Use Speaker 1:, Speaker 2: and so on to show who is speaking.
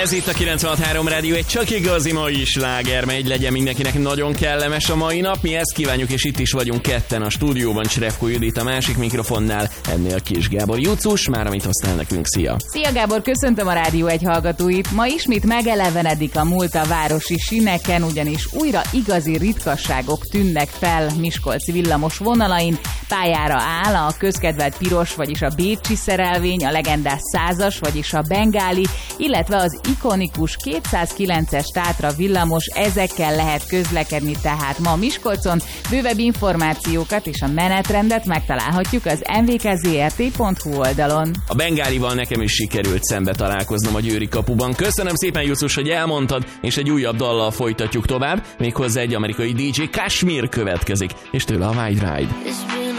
Speaker 1: Ez itt a 96.3 Rádió, egy csak igazi mai sláger megy, legyen mindenkinek nagyon kellemes a mai nap. Mi ezt kívánjuk, és itt is vagyunk ketten a stúdióban, Cserepko Judit a másik mikrofonnál, ennél Kis Gábor Jucus, már amit használ nekünk, szia!
Speaker 2: Szia Gábor, köszöntöm a Rádió egy hallgatóit. Ma ismét megelevenedik a múlt a városi síneken, ugyanis újra igazi ritkasságok tűnnek fel Miskolc villamos vonalain. Pályára áll a közkedvelt piros, vagyis a bécsi szerelvény, a legendás 100-as, vagyis a bengáli, illetve az ikonikus 209-es Tátra villamos, ezekkel lehet közlekedni tehát ma Miskolcon. Bővebb információkat és a menetrendet megtalálhatjuk az mvkzrt.hu oldalon.
Speaker 1: A bengálival nekem is sikerült szembe találkoznom a Győri kapuban. Köszönöm szépen, Justus, hogy elmondtad, és egy újabb dallal folytatjuk tovább, méghozzá egy amerikai DJ Kashmir következik, és tőle a Wide Ride.